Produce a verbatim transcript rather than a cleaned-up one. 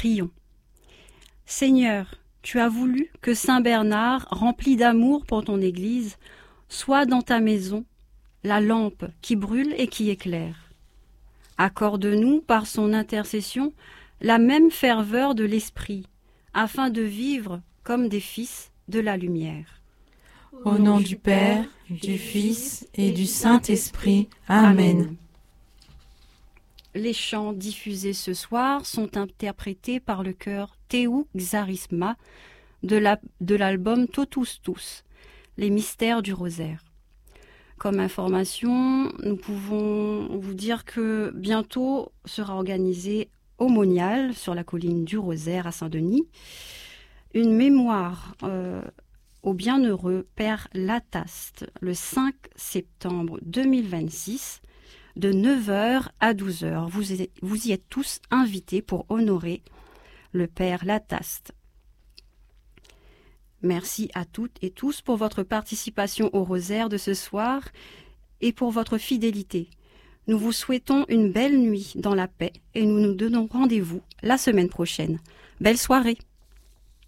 Prions. Seigneur, tu as voulu que Saint Bernard, rempli d'amour pour ton Église, soit dans ta maison la lampe qui brûle et qui éclaire. Accorde-nous, par son intercession, la même ferveur de l'Esprit, afin de vivre comme des fils de la lumière. Au nom du Père, du Fils et du Saint-Esprit. Amen. Amen. Les chants diffusés ce soir sont interprétés par le chœur Théou Xarisma de, la, de l'album Totus Tous, les mystères du rosaire. Comme information, nous pouvons vous dire que bientôt sera organisé au Monial, sur la colline du Rosaire à Saint-Denis, une mémoire euh, au bienheureux Père Lataste le cinq septembre deux mille vingt-six de neuf heures à douze heures. Vous, vous y êtes tous invités pour honorer le Père Lataste. Merci à toutes et tous pour votre participation au rosaire de ce soir et pour votre fidélité. Nous vous souhaitons une belle nuit dans la paix et nous nous donnons rendez-vous la semaine prochaine. Belle soirée!